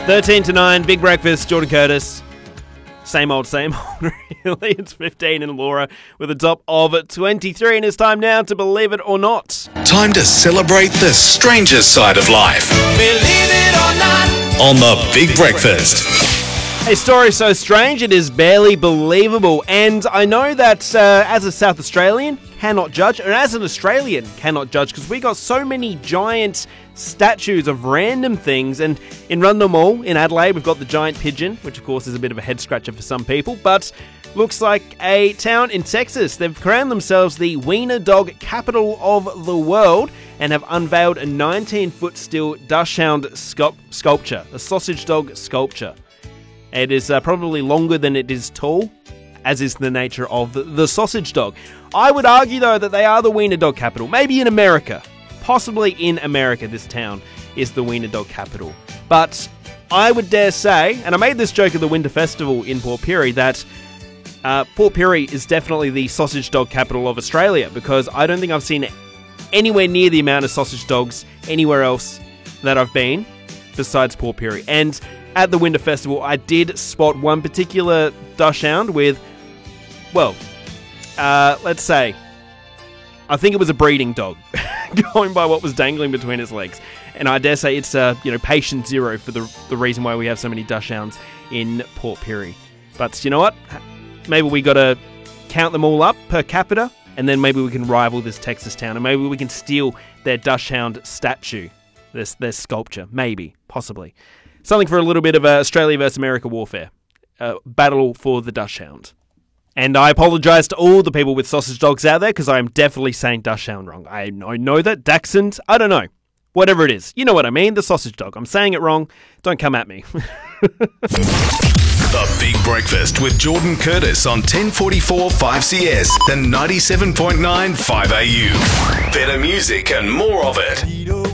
13 to 9, Big Breakfast, Jordan Curtis. Same old, really. It's 15 and Laura with a top of 23, and it's time now to Believe It or Not. Time to celebrate the stranger side of life. Believe it or not. On the Big Breakfast. A story so strange it is barely believable, and I know that as a South Australian, cannot judge, and as an Australian, cannot judge, because we got so many giant statues of random things, and in Rundle Mall in Adelaide, we've got the giant pigeon, which of course is a bit of a head scratcher for some people, but looks like a town in Texas. They've crowned themselves the Wiener Dog capital of the world, and have unveiled a 19-foot steel dachshund sculpture, a sausage dog sculpture. It is probably longer than it is tall, as is the nature of the sausage dog. I would argue, though, that they are the Wiener Dog capital. Maybe in America. Possibly in America, this town is the Wiener Dog capital. But I would dare say, and I made this joke at the Winter Festival in Port Pirie, that Port Pirie is definitely the sausage dog capital of Australia, because I don't think I've seen anywhere near the amount of sausage dogs anywhere else that I've been besides Port Pirie. And at the Winter Festival, I did spot one particular dachshund with, well, let's say, I think it was a breeding dog, going by what was dangling between its legs. And I dare say it's, patient zero for the reason why we have so many dachshunds in Port Pirie. But you know what? Maybe we got to count them all up per capita, and then maybe we can rival this Texas town, and maybe we can steal their dachshund statue, their sculpture, maybe, possibly. Something for a little bit of Australia versus America warfare. Battle for the dachshund. And I apologise to all the people with sausage dogs out there, because I am definitely saying dachshund wrong. I know that. Dachshund, I don't know. Whatever it is. You know what I mean. The sausage dog. I'm saying it wrong. Don't come at me. The Big Breakfast with Jordan Curtis on 1044 5CS and 97.9 5AU. Better music and more of it.